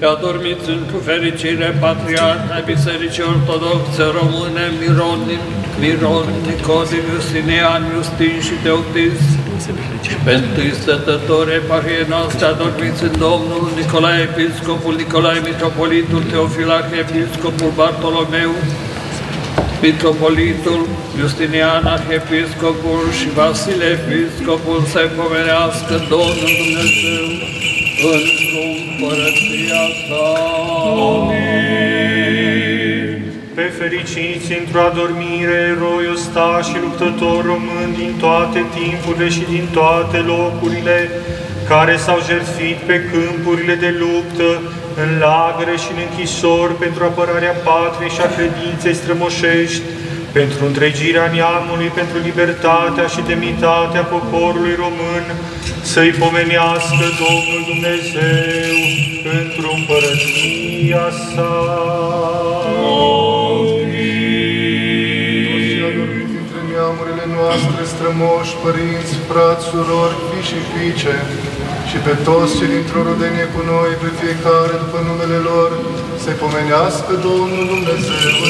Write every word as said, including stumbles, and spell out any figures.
Pe adormiți în cu fericire Patriarha Bisericii Ortodoxe Române, Miron, Miron, Nicodim, Justinian, Justin și Teotis, și pentru stătători eparhiei noastre adormiți în Domnul Nicolae Episcopul, Nicolae Mitropolitul, Teofilac Episcopul, Bartolomeu, Mitropolitul, Justinian Arhiepiscopul și Vasile Episcopul să-i pomenească Domnul Dumnezeu într-o împărăția sa. Amin. Pe fericiți într-o adormire, eroi, ostași și luptători români din toate timpurile și din toate locurile, care s-au jertfit pe câmpurile de luptă, în lagăre și în închisori pentru apărarea patriei și a credinței strămoșești, pentru întregirea neamului, pentru libertatea și demnitatea poporului român, să-i pomenească Domnul Dumnezeu într-o împărăția sa. Toți cei adormiți între neamurile noastre, strămoși, părinți, frați, surori, fii și fiice, și pe toți cei dintr-o rudenie cu noi, pe fiecare după numele lor, să-i pomenească Domnul Dumnezeu